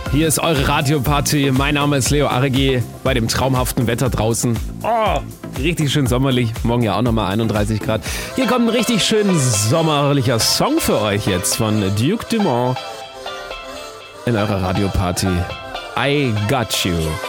Hier ist eure Radioparty. Mein Name ist Leo Arregi bei dem traumhaften Wetter draußen. Oh, richtig schön sommerlich. Morgen ja auch nochmal 31 Grad. Hier kommt ein richtig schön sommerlicher Song für euch jetzt von Duke Dumont in eurer Radioparty. I Got You.